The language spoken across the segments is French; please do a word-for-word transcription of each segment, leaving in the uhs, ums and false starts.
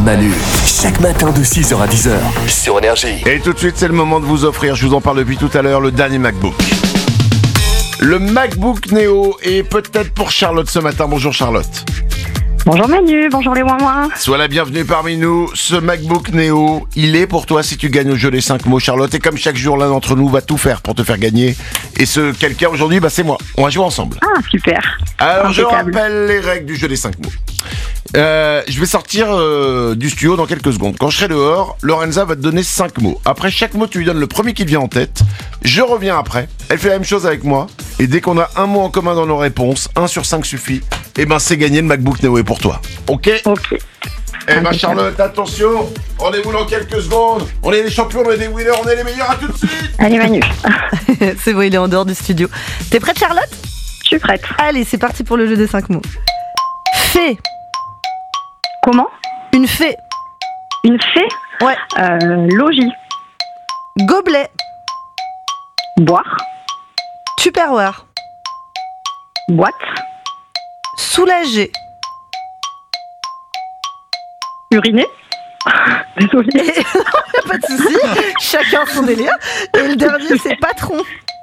Manu, chaque matin de six heures à dix heures sur Énergie. Et tout de suite, c'est le moment de vous offrir, je vous en parle depuis tout à l'heure, le dernier MacBook. Le MacBook Neo est peut-être pour Charlotte ce matin. Bonjour Charlotte. Bonjour Manu, bonjour les ouin-ouin. Sois la bienvenue parmi nous. Ce MacBook Neo, il est pour toi si tu gagnes au jeu des cinq mots, Charlotte. Et comme chaque jour, l'un d'entre nous va tout faire pour te faire gagner. Et ce quelqu'un aujourd'hui, bah, c'est moi. On va jouer ensemble. Ah, super. Alors, je Impeccable. rappelle les règles du jeu des cinq mots. Euh, je vais sortir euh, du studio dans quelques secondes. Quand je serai dehors, Lorenza va te donner cinq mots. Après chaque mot, tu lui donnes le premier qui te vient en tête. Je reviens après. Elle fait la même chose avec moi. Et dès qu'on a un mot en commun dans nos réponses, un sur cinq suffit. Et ben c'est gagné, le MacBook Neo est pour toi. Ok ? Ok. Eh ben Impeccable. Charlotte, attention. Rendez-vous dans quelques secondes. On est les champions, on est des winners, on est les meilleurs. À tout de suite. Allez Manu, C'est bon, il est en dehors du studio. T'es prête, Charlotte ? je suis prête. Allez, c'est parti pour le jeu des cinq mots. Fée. Comment ? Une fée. Une fée ? Ouais. Euh, logis. Gobelet. Boire. Tupperware. Boîte. Soulager. Uriner. Désolée. Pas de soucis, chacun son délire. Et le dernier, c'est patron.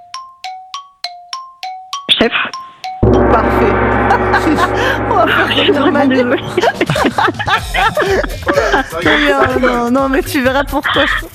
Chef. Parfait. On va faire Je suis vraiment Manu. désolée. Non, non, non, mais tu verras pourquoi.